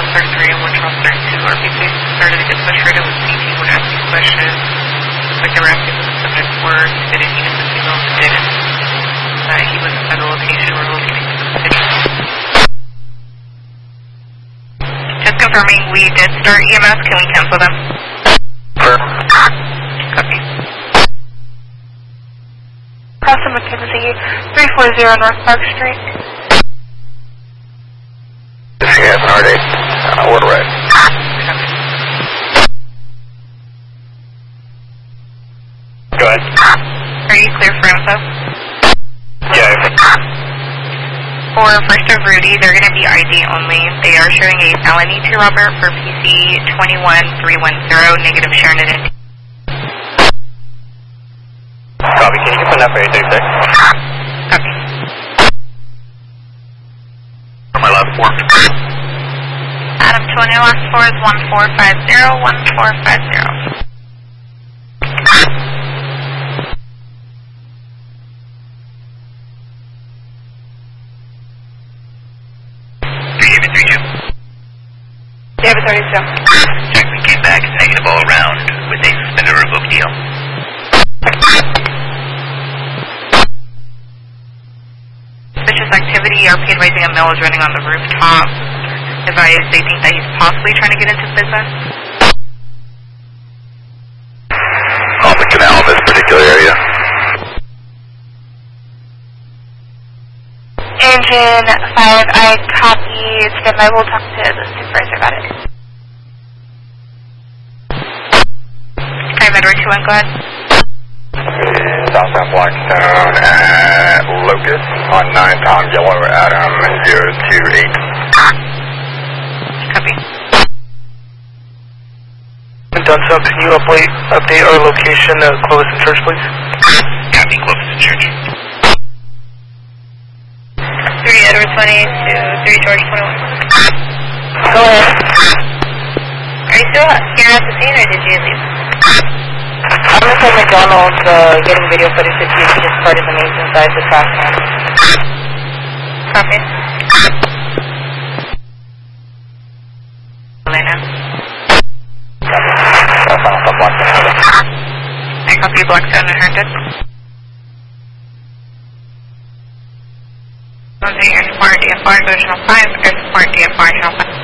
Park 3 and 1 Charles 32. RPC started to get frustrated with CT when asking questions. Like they were asking for the subject's words, they didn't need it to signal, didn't. He wasn't at the location or locating to the city. Just confirming, we did start EMS. Can we cancel them? Sure. Copy. Crossing McKenzie, 340 North Park Street. She has an RD. Order right. Go ahead. Are you clear for info? Yeah. For First of Rudy, they're going to be ID only. They are showing a felony to Robert for PC 21310, negative sharing it in. Copy. Can you confirm that for 836? Copy. My last four. Adam 20, last four is 1450, 1450. David 32. Jackson came back negative all around with a suspended or revoked deal. Suspicious activity, our paid raising a mill is running on the rooftop. Advised they think that he's possibly trying to get into business. On the canal in this particular area. Engine 5, I copy. Stand by, we'll talk to the supervisor about it. Hi, Medward 21, go ahead. Southbound Blackstone at Locust on 9 Tom Yellow Adam 028. Copy. Dunsub, can you update our location at Clovis Church, please? Copy, Clovis Church. 3 Edward 20 to 3 George 21. Go ahead. Are you still here at the scene or did you leave? I'm inside McDonald's getting video footage to see if he just started the maze inside the trash can. Copy. Elena. I copy Blackstone and Herndon. DFR, DFR, Channel 5, Air Support, DFR, Channel 5.